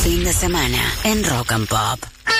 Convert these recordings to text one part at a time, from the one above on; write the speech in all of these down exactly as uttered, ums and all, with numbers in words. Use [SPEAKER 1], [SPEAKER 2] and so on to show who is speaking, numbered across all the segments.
[SPEAKER 1] Fin de semana en Rock and Pop.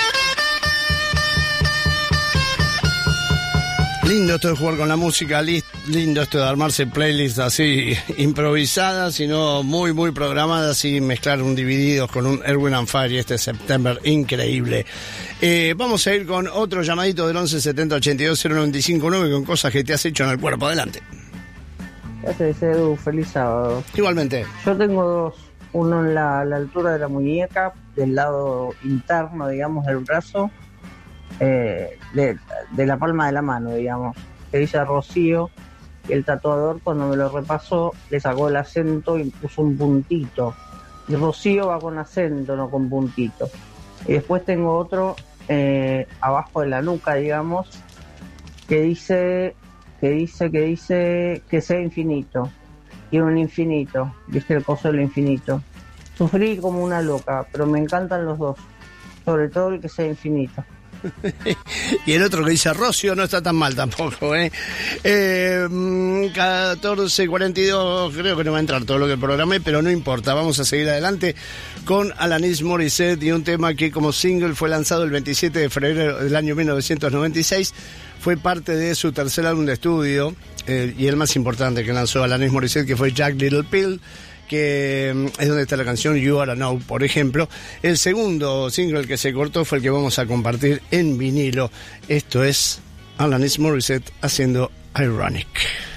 [SPEAKER 2] Lindo esto de jugar con la música, lindo esto de armarse playlists así improvisadas, sino muy, muy programadas y mezclar un Divididos con un Erwin and Fire y este September increíble. Eh, vamos a ir con otro llamadito del once setenta ochenta y dos cero noventa y cinco nueve con cosas que te has hecho en el cuerpo. Adelante.
[SPEAKER 3] Gracias, Edu. Feliz sábado.
[SPEAKER 2] Igualmente.
[SPEAKER 3] Yo tengo dos. Uno en la, a la altura de la muñeca, del lado interno, digamos, del brazo. Eh, de, de la palma de la mano, digamos, que dice Rocío, y el tatuador cuando me lo repasó le sacó el acento y puso un puntito, y Rocío va con acento, no con puntito. Y después tengo otro eh, abajo de la nuca, digamos, que dice que dice que dice que sea infinito, y un infinito, viste el coso del infinito. Sufrí como una loca, pero me encantan los dos, sobre todo el que sea infinito.
[SPEAKER 2] Y el otro que dice Rocio no está tan mal tampoco, ¿eh? eh catorce cuarenta y dos, creo que no va a entrar todo lo que programé, pero no importa, vamos a seguir adelante con Alanis Morissette y un tema que como single fue lanzado el veintisiete de febrero del año mil novecientos noventa y seis, fue parte de su tercer álbum de estudio, eh, y el más importante que lanzó Alanis Morissette, que fue Jagged Little Pill, que es donde está la canción You Oughta Know, por ejemplo. El segundo single que se cortó fue el que vamos a compartir en vinilo. Esto es Alanis Morissette haciendo Ironic.